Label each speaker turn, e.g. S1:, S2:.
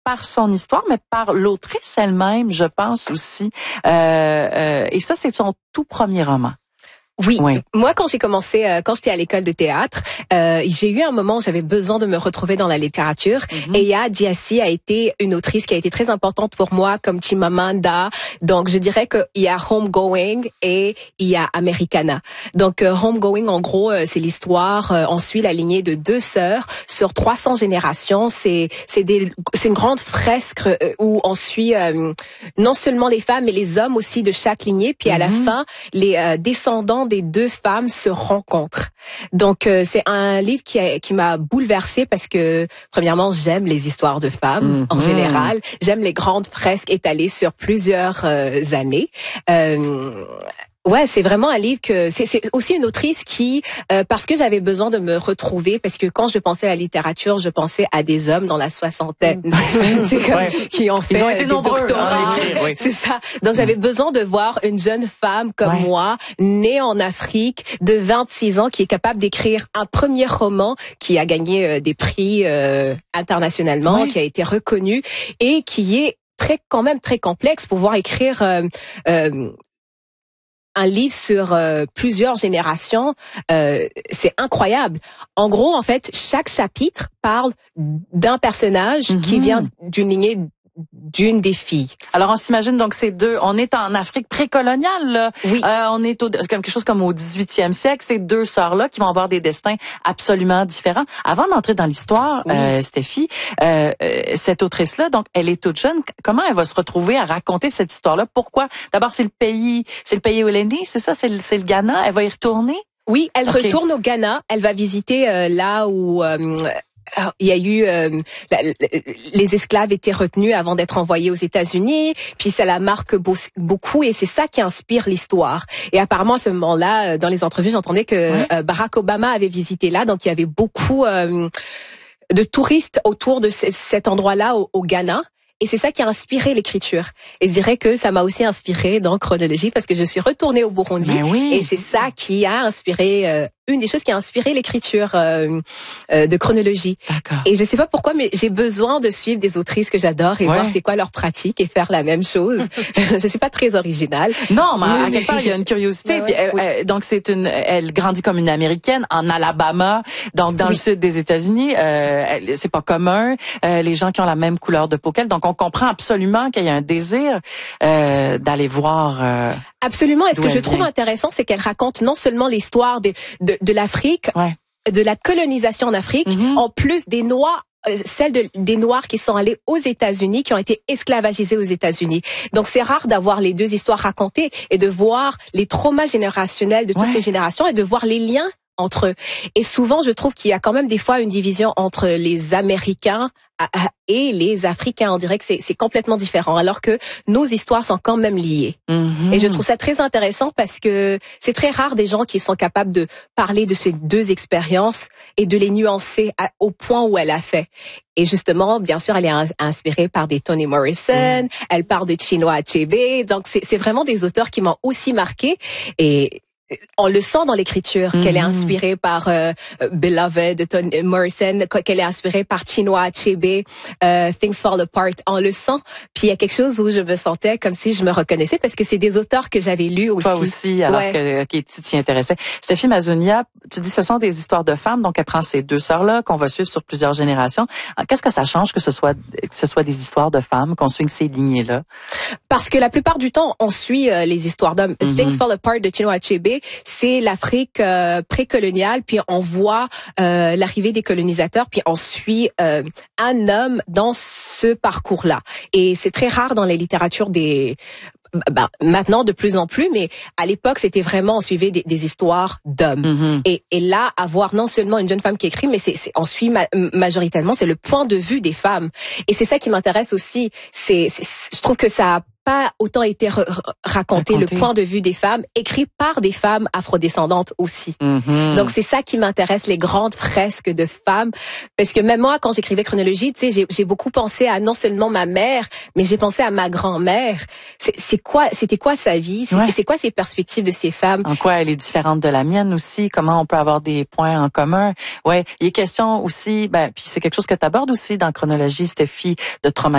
S1: par son histoire, mais par l'autrice elle-même, je pense aussi. Et ça, c'est son tout premier roman.
S2: Oui. Moi, quand j'ai commencé, quand j'étais à l'école de théâtre, j'ai eu un moment où j'avais besoin de me retrouver dans la littérature. Et Yaa Gyasi a été une autrice qui a été très importante pour moi, comme Chimamanda. Donc, je dirais qu'il y a Homegoing et il y a Americana. Donc, Homegoing, en gros, c'est l'histoire. On suit la lignée de 2 sœurs sur 300 générations. C'est une grande fresque où on suit non seulement les femmes, mais les hommes aussi de chaque lignée. Puis à la fin, les descendants des 2 femmes se rencontrent. Donc c'est un livre qui m'a bouleversée parce que premièrement j'aime les histoires de femmes en général, j'aime les grandes fresques étalées sur plusieurs années. Ouais, c'est vraiment un livre que c'est aussi une autrice qui parce que j'avais besoin de me retrouver, parce que quand je pensais à la littérature, je pensais à des hommes dans la soixantaine, c'est comme qui ont fait
S1: été
S2: des
S1: nombreux,
S2: doctorats, c'est ça. Donc j'avais besoin de voir une jeune femme comme moi, née en Afrique, de 26 ans, qui est capable d'écrire un premier roman qui a gagné des prix internationalement, qui a été reconnu et qui est quand même très complexe pour pouvoir écrire un livre sur plusieurs générations, c'est incroyable. En gros, en fait, chaque chapitre parle d'un personnage qui vient d'une lignée d'une des filles.
S1: Alors on s'imagine donc ces 2, on est en Afrique précoloniale là.
S2: Oui.
S1: On est quelque chose comme au 18e siècle, ces 2 sœurs là qui vont avoir des destins absolument différents. Avant d'entrer dans l'histoire, Steffi, cette autrice là, donc elle est toute jeune, comment elle va se retrouver à raconter cette histoire là? Pourquoi? D'abord c'est le pays où elle est née, c'est ça, c'est le Ghana, elle va y retourner?
S2: Oui, elle retourne au Ghana, elle va visiter là où il y a eu les esclaves étaient retenus avant d'être envoyés aux États-Unis, puis ça la marque beaucoup et c'est ça qui inspire l'histoire. Et apparemment à ce moment-là, dans les entrevues, j'entendais que Barack Obama avait visité là, donc il y avait beaucoup de touristes autour de cet endroit-là au Ghana. Et c'est ça qui a inspiré l'écriture. Et je dirais que ça m'a aussi inspiré dans Chronologie parce que je suis retournée au Burundi. Et c'est ça qui a inspiré, une des choses qui a inspiré l'écriture de Chronologie. Et je sais pas pourquoi, mais j'ai besoin de suivre des autrices que j'adore et voir c'est quoi leur pratique et faire la même chose. Je suis pas très originale.
S1: Non, mais à quelque part, il y a une curiosité. Puis, donc, elle grandit comme une Américaine en Alabama, donc dans le sud des États-Unis. C'est pas commun. Les gens qui ont la même couleur de peau qu'elle. Donc, on comprend absolument qu'il y a un désir d'aller voir.
S2: Absolument. Et ce que je trouve intéressant, c'est qu'elle raconte non seulement l'histoire de l'Afrique, de la colonisation en Afrique, en plus des Noirs, des Noirs qui sont allés aux États-Unis, qui ont été esclavagisés aux États-Unis. Donc c'est rare d'avoir les 2 histoires racontées et de voir les traumas générationnels de toutes ces générations et de voir les liens entre eux. Et souvent, je trouve qu'il y a quand même des fois une division entre les Américains et les Africains. On dirait que c'est complètement différent, alors que nos histoires sont quand même liées. Et je trouve ça très intéressant parce que c'est très rare des gens qui sont capables de parler de ces 2 expériences et de les nuancer au point où elle a fait. Et justement, bien sûr, elle est inspirée par des Toni Morrison, elle parle de Chinua Achebe, donc c'est vraiment des auteurs qui m'ont aussi marqué. Et on le sent dans l'écriture qu'elle est inspirée par Beloved de Toni Morrison, qu'elle est inspirée par Chinua Achebe, Things Fall Apart. On le sent. Puis il y a quelque chose où je me sentais comme si je me reconnaissais parce que c'est des auteurs que j'avais lus aussi.
S1: Toi aussi, alors que tu t'y intéressais. Steffi Mazunia, tu dis ce sont des histoires de femmes, donc elle prend ces 2 sœurs-là qu'on va suivre sur plusieurs générations. Qu'est-ce que ça change que ce soit des histoires de femmes, qu'on suive ces lignées-là?
S2: Parce que la plupart du temps, on suit les histoires d'hommes. Things Fall Apart de Chinua Achebe, c'est l'Afrique précoloniale, puis on voit l'arrivée des colonisateurs, puis on suit un homme dans ce parcours-là. Et c'est très rare dans les littératures maintenant de plus en plus, mais à l'époque c'était vraiment on suivait des histoires d'hommes. Et là avoir non seulement une jeune femme qui écrit, mais on suit majoritairement c'est le point de vue des femmes. Et c'est ça qui m'intéresse aussi. Je trouve que ça a pas autant été raconté le point de vue des femmes, écrit par des femmes afrodescendantes aussi. Donc c'est ça qui m'intéresse, les grandes fresques de femmes, parce que même moi quand j'écrivais Chronologie, tu sais, j'ai beaucoup pensé à non seulement ma mère, mais j'ai pensé à ma grand-mère. C'était quoi sa vie, c'est quoi ses perspectives de ces femmes.
S1: En quoi elle est différente de la mienne aussi, comment on peut avoir des points en commun. Ouais, il est question aussi, puis c'est quelque chose que tu abordes aussi dans Chronologie, Steffi, de traumatisme